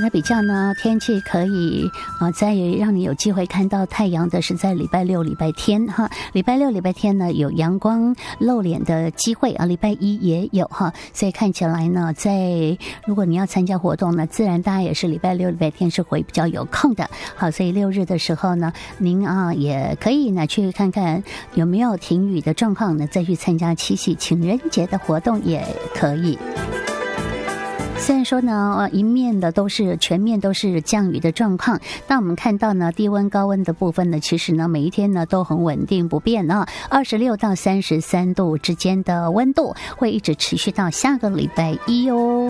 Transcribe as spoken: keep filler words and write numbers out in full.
那比较呢天气可以呃在让你有机会看到太阳的是在礼拜六礼拜天哈，礼拜六礼拜天呢有阳光露脸的机会啊，礼拜一也有哈，所以看起来呢在如果你要参加活动呢，自然大家也是礼拜六礼拜天是会比较有空的。好，所以六日的时候呢，您啊也可以呢去看看有没有停雨的状况呢，再去参加七夕情人节的活动也可以。虽然说呢，一面的都是全面都是降雨的状况，但我们看到呢，低温高温的部分呢，其实呢每一天呢都很稳定不变啊，二十六到三十三度之间的温度会一直持续到下个礼拜一哦。